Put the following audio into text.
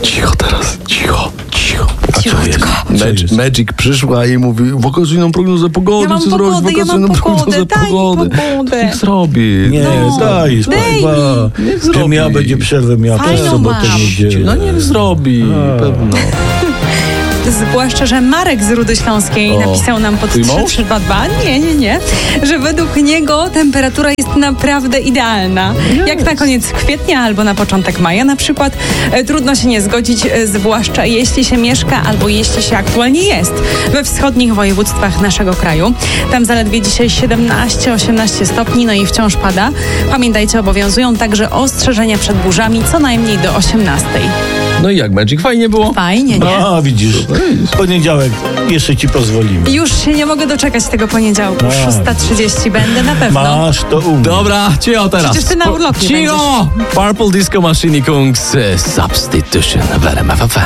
Cicho teraz, cicho. Cichutko. Magic przyszła i mówi, wakacyjną prognozę pogody. Ja mam chcę pogodę, zrobić ja mam wakacyjną pogodę, prognozę daj mi pogody. pogodę. Niech zrobi. Nie, daj mi. Że miała będzie przerwę, miała Fajną przez sobotę, mam. niedzielę. No niech zrobi, pewno. Zwłaszcza, że Marek z Rudy Śląskiej napisał nam pod twój mąż? 3322, nie, że według niego temperatura jest naprawdę idealna. Jak na koniec kwietnia albo na początek maja na przykład. Trudno się nie zgodzić, zwłaszcza jeśli się mieszka albo jeśli się aktualnie jest we wschodnich województwach naszego kraju. Tam zaledwie dzisiaj 17-18 stopni, no i wciąż pada. Pamiętajcie, obowiązują także ostrzeżenia przed burzami co najmniej do 18. No i jak, Magic? Fajnie było? Fajnie, nie? No, widzisz, poniedziałek jeszcze ci pozwolimy. Już się nie mogę doczekać tego poniedziałku. 6:30 będę na pewno. Masz to umie. Dobra, cicho teraz. Przecież ty na urlopie Cicho! Purple Disco Machine Kungs Substitution w RMF FM.